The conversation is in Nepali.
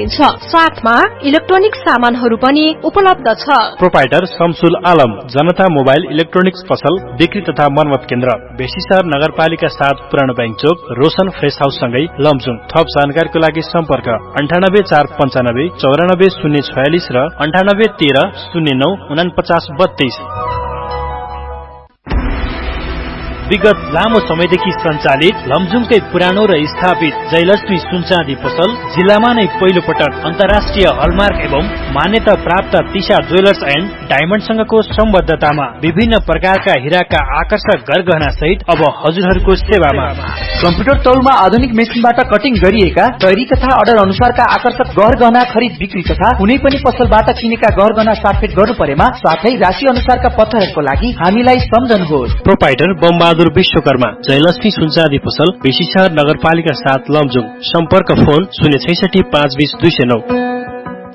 गरिन्छ। साथमा इलेक्ट्रोनिक सामानहरू पनि उपलब्ध छ। प्रोपाइटर शमसुल आलम, जनता मोबाइल इलेक्ट्रोनिक्स पसल, बिक्री तथा मर्मत केन्द्र, बेसीसर नगरपालिका 7 पुरानो बैंक चोक, रोशन फ्रेस हाउस सँगै लमजुङ। थप जानकारीको लागि सम्पर्क 9845 94 046 र 9813 09 49 32। विगत लामो समयदेखि सञ्चालित लमजुङकै पुरानो र स्थापित जयलक्ष्मी सुनचाँदी पसल जिल्लामा नै पहिलो पटक अन्तर्राष्ट्रिय हलमार्क एवं मान्यता प्राप्त तिशा ज्वेलर्स एन्ड डायमण्डसँगको सम्बद्धतामा विभिन्न प्रकारका हिराका आकर्षक गरगहना सहित अब हजुरहरूको सेवामा। कम्प्युटर तौलमा आधुनिक मेसिनबाट कटिङ गरिएका तयारी तथा अर्डर अनुसारका आकर्षक गहना खरिद बिक्री तथा कुनै पनि पसलबाट किनेका गहना साटफेट गर्नु परेमा साथै राशि अनुसारका पत्थरहरूको लागि हामीलाई सम्झनुहोस्। प्रोपाइटर बमबहादुर विश्वकर्मा, जयलक्ष्मी सुनचाँदी पसल, बेसीसर नगरपालिका 7 लमजुङ। सम्पर्क फोन 066 520 209।